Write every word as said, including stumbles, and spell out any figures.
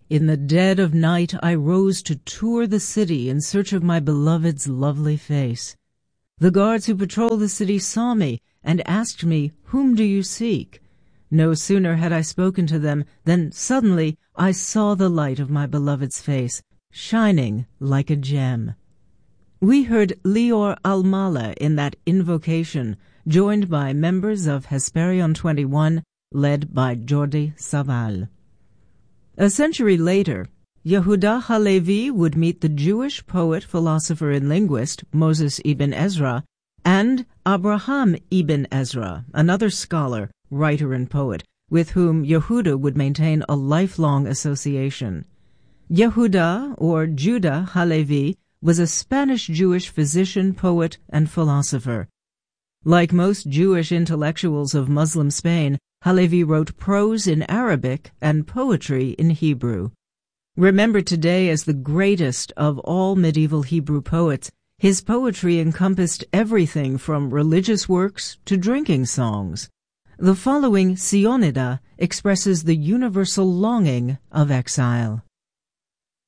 In the dead of night I rose to tour the city in search of my beloved's lovely face. The guards who patrol the city saw me and asked me, "Whom do you seek?" No sooner had I spoken to them than suddenly I saw the light of my beloved's face, shining like a gem. We heard Lior Almala in that invocation, joined by members of Hesperion twenty-one, led by Jordi Savall. A century later, Yehuda Halevi would meet the Jewish poet, philosopher, and linguist Moses ibn Ezra and Abraham ibn Ezra, another scholar, writer, and poet, with whom Yehuda would maintain a lifelong association. Yehuda, or Judah Halevi, was a Spanish-Jewish physician, poet, and philosopher. Like most Jewish intellectuals of Muslim Spain, Halevi wrote prose in Arabic and poetry in Hebrew. Remembered today as the greatest of all medieval Hebrew poets, his poetry encompassed everything from religious works to drinking songs. The following Sionida expresses the universal longing of exile.